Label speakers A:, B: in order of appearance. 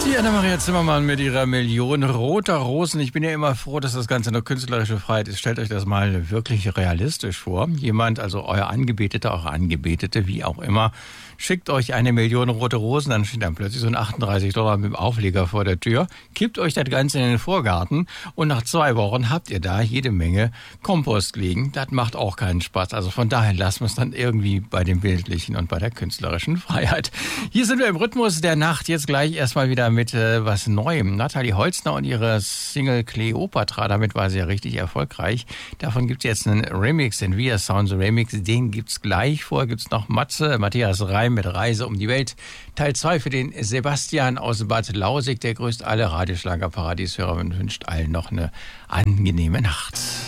A: Die Anna-Maria Zimmermann mit ihrer Million roter Rosen. Ich bin ja immer froh, dass das Ganze eine künstlerische Freiheit ist. Stellt euch das mal wirklich realistisch vor. Jemand, also euer Angebeteter, eure Angebetete, wie auch immer, schickt euch eine Million rote Rosen, dann steht dann plötzlich so ein $38 mit dem Aufleger vor der Tür, kippt euch das Ganze in den Vorgarten und nach 2 Wochen habt ihr da jede Menge Kompost liegen. Das macht auch keinen Spaß. Also von daher lassen wir es dann irgendwie bei dem Bildlichen und bei der künstlerischen Freiheit. Hier sind wir im Rhythmus der Nacht. Jetzt gleich erstmal wieder mit was Neuem. Nathalie Holzner und ihre Single Cleopatra, damit war sie ja richtig erfolgreich. Davon gibt es jetzt einen Remix, den Wir Sounds Remix, den gibt's gleich. Vorher gibt's noch Matthias Reim mit Reise um die Welt. Teil 2 für den Sebastian aus Bad Lausig, der grüßt alle Radioschlager-Paradieshörer und wünscht allen noch eine angenehme Nacht.